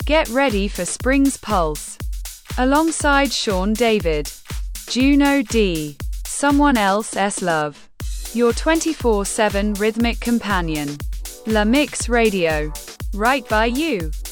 Get ready for Spring's Pulse. Alongside Sean David, Juno D, Someone Else's Love. Your 24/7 rhythmic companion. La Mix Radio. Right by you.